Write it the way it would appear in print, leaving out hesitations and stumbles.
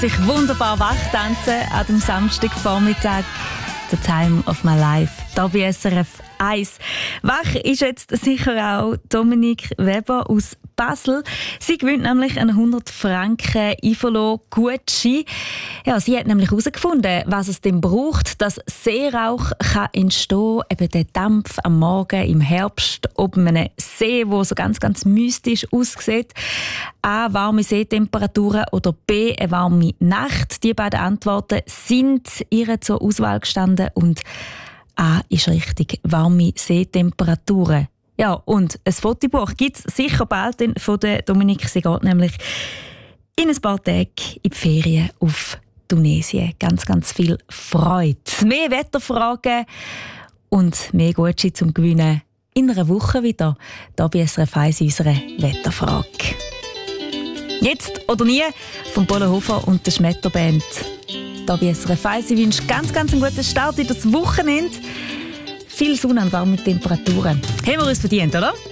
sich wunderbar wachtanzen an dem Samstagvormittag. The Time of My Life. Da bei SRF 1. Wach ist jetzt sicher auch Dominique Weber aus Basel. Sie gewinnt nämlich einen 100 Franken Ivolo-Gutschein. Ja, sie hat nämlich herausgefunden, was es denn braucht, dass Seerauch kann entstehen, eben der Dampf am Morgen im Herbst oben einem See, wo so ganz, ganz mystisch aussieht. A, warme Seetemperaturen oder B, eine warme Nacht. Die beiden Antworten sind ihr zur Auswahl gestanden und A ist richtig, warme Seetemperaturen. Ja, und ein Fotobuch gibt es sicher bald von der Dominique. Sie geht nämlich in ein paar Tagen in die Ferien auf Tunesien. Ganz, ganz viel Freude. Mehr Wetterfragen und mehr Gutscheine zum Gewinnen in einer Woche wieder. Hier bei SRF 1 unserer Wetterfrage. Jetzt oder nie von Bollenhofer und der Schmetterband. Hier bei SRF 1. Ich wünsche ganz, ganz einen guten Start in das Wochenende. Viel Sonne und warme Temperaturen. Haben wir uns verdient, oder?